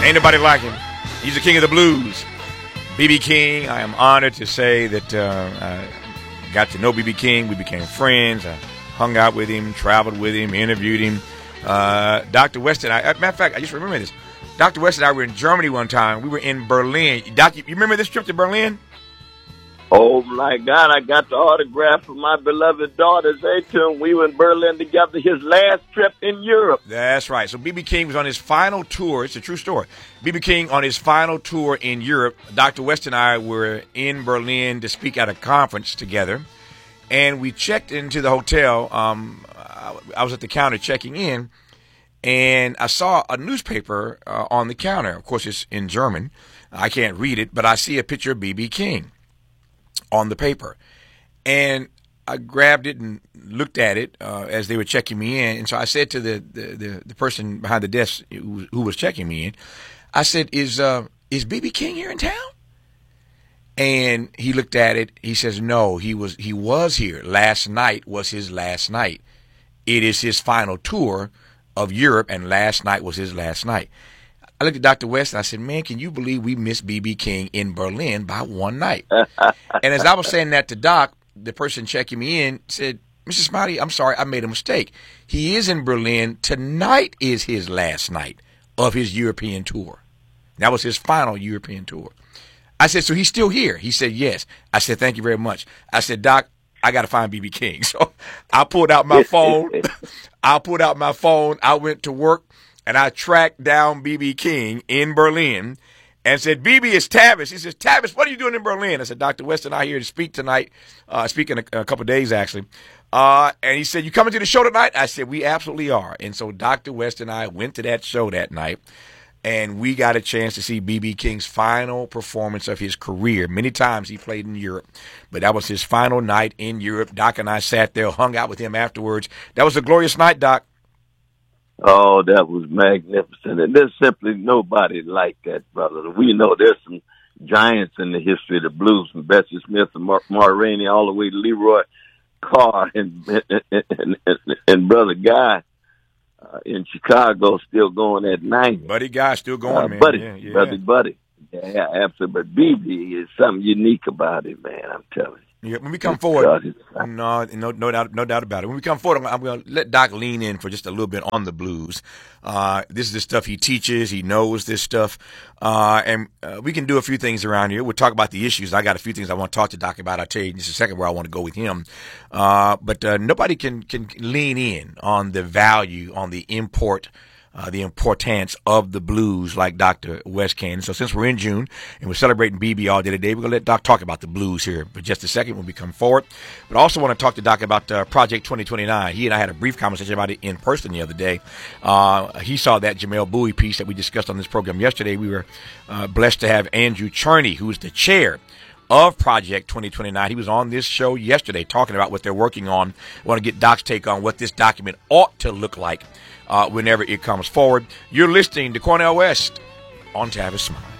Ain't nobody like him. He's the king of the blues. B.B. King, I am honored to say that I got to know B.B. King. We became friends. I hung out with him, traveled with him, interviewed him. Dr. West and I, matter of fact, I just remember this. Dr. West and I were in Germany one time. We were in Berlin. Doc, you remember this trip to Berlin? Oh, my God, I got the autograph from my beloved daughter, Zaytun. We were in Berlin together, his last trip in Europe. That's right. So B.B. King was on his final tour. It's a true story. B.B. King on his final tour in Europe. Dr. West and I were in Berlin to speak at a conference together. And we checked into the hotel. I was at the counter checking in, and I saw a newspaper on the counter. Of course, it's in German. I can't read it, but I see a picture of B.B. King on the paper. And I grabbed it and looked at it as they were checking me in. And so I said to the person behind the desk who was checking me in, I said, is B.B. King here in town? And he looked at it. He says, no, he was here. Last night was his last night. It is his final tour of Europe, and last night was his last night. I looked at Dr. West and I said, man, can you believe we missed B.B. King in Berlin by one night? And as I was saying that to Doc, the person checking me in said, Mr. Smiley, I'm sorry, I made a mistake. He is in Berlin. Tonight is his last night of his European tour. That was his final European tour. I said, so he's still here? He said, yes. I said, thank you very much. I said, Doc, I got to find B.B. King. So I pulled out my phone. I went to work. And I tracked down B.B. King in Berlin and said, B.B., it's Tavis. He says, Tavis, what are you doing in Berlin? I said, Dr. West and I are here to speak tonight, speak in a couple of days, actually. And he said, you coming to the show tonight? I said, we absolutely are. And so Dr. West and I went to that show that night, and we got a chance to see B.B. King's final performance of his career. Many times he played in Europe, but that was his final night in Europe. Doc and I sat there, hung out with him afterwards. That was a glorious night, Doc. Oh, that was magnificent. And there's simply nobody like that, brother. We know there's some giants in the history of the blues, from Bessie Smith and Ma Rainey all the way to Leroy Carr and Brother Guy in Chicago, still going at 90. Buddy Guy still going, man. Buddy, yeah. Buddy. Yeah, absolutely. But BB is something unique about it, man, I'm telling you. Yeah, when we come forward, no doubt about it. When we come forward, I'm going to let Doc lean in for just a little bit on the blues. This is the stuff he teaches. He knows this stuff. And we can do a few things around here. We'll talk about the issues. I got a few things I want to talk to Doc about. I'll tell you in just a second where I want to go with him. But nobody can lean in on the value, on the importance of the blues like Dr. West can. So since we're in June and we're celebrating BB all day today, we're going to let Doc talk about the blues here for just a second when we come forward. But I also want to talk to Doc about Project 2029. He and I had a brief conversation about it in person the other day. He saw that Jamel Bowie piece that we discussed on this program yesterday. We were blessed to have Andrew Cherney, who's the chair of Project 2029. He was on this show yesterday talking about what they're working on. I want to get Doc's take on what this document ought to look like whenever it comes forward. You're listening to Cornel West on Tavis Smiley.